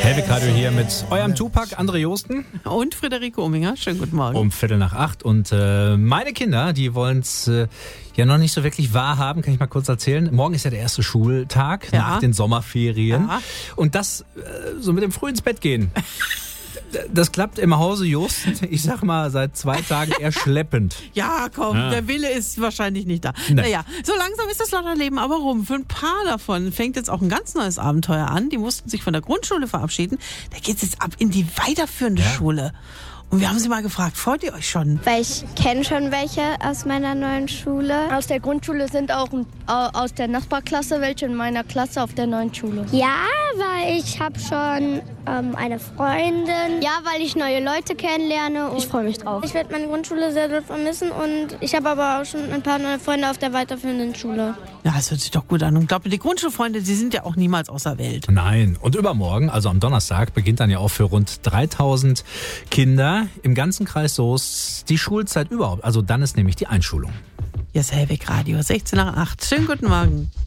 Helwig Radio hier mit eurem Tupac, André Joosten. Und Friederike Ominger. Schönen guten Morgen. Um 7:45. Und meine Kinder, die wollen es ja noch nicht so wirklich wahrhaben, kann ich mal kurz erzählen. Morgen ist ja der erste Schultag nach den Sommerferien. Ja. Und das so mit dem früh ins Bett gehen. Das klappt im Hause Joosten, ich sag mal, seit 2 Tagen eher schleppend. Ja, komm, der Wille ist wahrscheinlich nicht da. Nee. Naja, so langsam ist das Lotterleben aber rum. Für ein paar davon fängt jetzt auch ein ganz neues Abenteuer an. Die mussten sich von der Grundschule verabschieden. Da geht's jetzt ab in die weiterführende Schule. Und wir haben sie mal gefragt, freut ihr euch schon? Weil ich kenne schon welche aus meiner neuen Schule. Aus der Grundschule sind auch aus der Nachbarklasse welche in meiner Klasse auf der neuen Schule. Ja, weil ich habe schon eine Freundin. Ja, weil ich neue Leute kennenlerne. Und Ich freue mich drauf. ich werde meine Grundschule sehr doll vermissen und ich habe aber auch schon ein paar neue Freunde auf der weiterführenden Schule. Ja, das hört sich doch gut an. Und ich glaube, die Grundschulfreunde, die sind ja auch niemals außer Welt. Nein. Und übermorgen, also am Donnerstag, beginnt dann ja auch für rund 3000 Kinder im ganzen Kreis Soest die Schulzeit überhaupt. Also dann ist nämlich die Einschulung. Hier ist Helwig Radio, 6:16. Schönen guten Morgen.